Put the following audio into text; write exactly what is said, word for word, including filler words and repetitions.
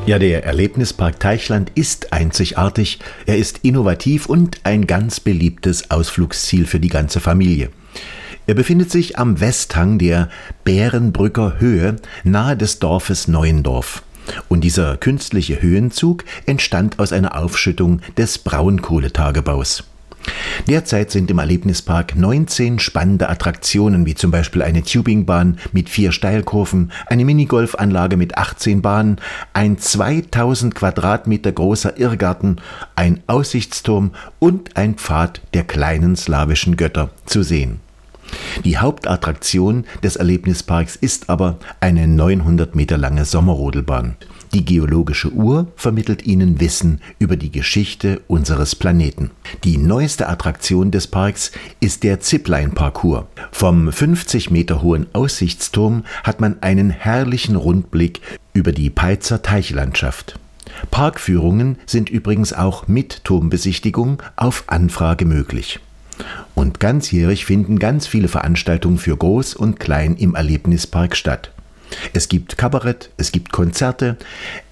Ja, der Erlebnispark Teichland ist einzigartig, er ist innovativ und ein ganz beliebtes Ausflugsziel für die ganze Familie. Er befindet sich am Westhang der Bärenbrücker Höhe nahe des Dorfes Neuendorf. Und dieser künstliche Höhenzug entstand aus einer Aufschüttung des Braunkohletagebaus. Derzeit sind im Erlebnispark neunzehn spannende Attraktionen, wie zum Beispiel eine Tubingbahn mit vier Steilkurven, eine Minigolfanlage mit achtzehn Bahnen, ein zweitausend Quadratmeter großer Irrgarten, ein Aussichtsturm und ein Pfad der kleinen slawischen Götter zu sehen. Die Hauptattraktion des Erlebnisparks ist aber eine neunhundert Meter lange Sommerrodelbahn. Die geologische Uhr vermittelt Ihnen Wissen über die Geschichte unseres Planeten. Die neueste Attraktion des Parks ist der Zipline-Parcours. Vom fünfzig Meter hohen Aussichtsturm hat man einen herrlichen Rundblick über die Peitzer Teichlandschaft. Parkführungen sind übrigens auch mit Turmbesichtigung auf Anfrage möglich. Und ganzjährig finden ganz viele Veranstaltungen für Groß und Klein im Erlebnispark statt. Es gibt Kabarett, es gibt Konzerte,